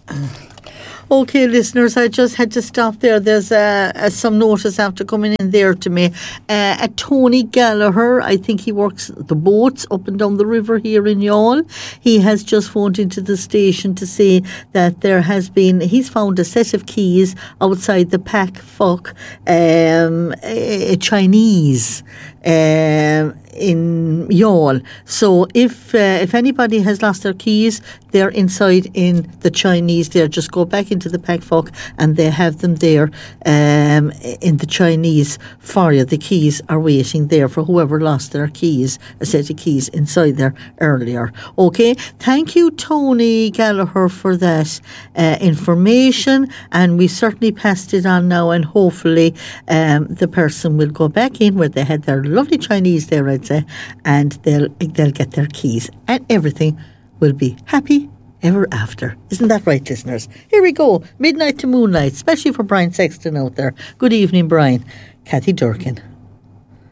Okay, listeners, I just had to stop there. There's some notice after coming in there to me. Tony Gallagher, I think he works the boats up and down the river here in Youghal. He has just phoned into the station to say that he's found a set of keys outside the Pac Foc Chinese in Youghal. So if anybody has lost their keys, they're inside in the Chinese there. Just go back into the Pac Foc and they have them there in the Chinese for you. The keys are waiting there for whoever lost their keys, a set of keys inside there earlier. Okay, thank you, Tony Gallagher, for that information, and we certainly passed it on now, and hopefully the person will go back in where they had their lovely Chinese there, I'd say, and they'll get their keys and everything will be happy ever after. Isn't that right, listeners? Here we go. Midnight to Moonlight, especially for Brian Sexton out there. Good evening, Brian. Kathy Durkin.